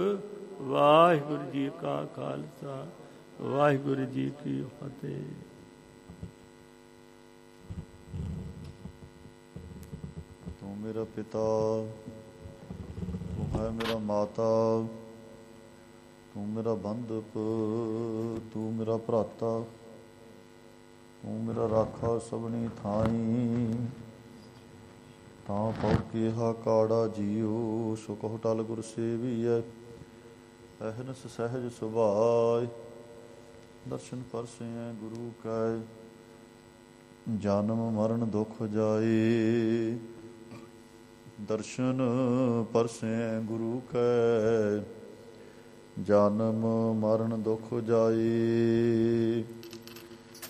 ਵਾਹਿਗੁਰੂ ਜੀ ਕਾ ਖਾਲਸਾ, ਵਾਹਿਗੁਰੂ ਜੀ ਕੀ ਫਤਿਹ। ਤੂੰ ਮੇਰਾ ਪਿਤਾ, ਤੂੰ ਹੈ ਮੇਰਾ ਮਾਤਾ, ਤੂੰ ਮੇਰਾ ਬੰਧਪ, ਤੂੰ ਮੇਰਾ ਭਰਾਤਾ, ਤੂੰ ਮੇਰਾ ਰਾਖਾ ਸਭਨੀ ਥਾਈ। ਤਾਂ ਪਉ ਕਿਹਾ ਕਾੜਾ ਜੀਓ, ਸੋ ਕਹੋ ਟਲ ਗੁਰ ਸੇਵੀਐ। ਅਹਨਸ ਸਹਿਜ ਸੁਭਾਇ, ਦਰਸ਼ਨ ਪਰਸੈ ਗੁਰੂ ਕੈ। ਜਨਮ ਮਰਨ ਦੁਖ ਜਾਏ, ਦਰਸ਼ਨ ਪਰਸੈ ਗੁਰੂ ਕੈ। ਜਨਮ ਮਰਨ ਦੁਖ ਜਾਏ।